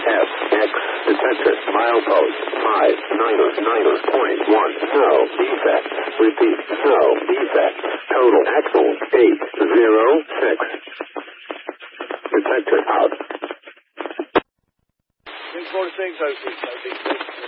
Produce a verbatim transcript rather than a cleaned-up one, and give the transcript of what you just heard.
F, X, detector, milepost, five, niner, niner, point one, no, defect, repeat, no, defect, total axle, eight, zero, six, detector out. Three, four, six, oh, six, oh, six, oh, six.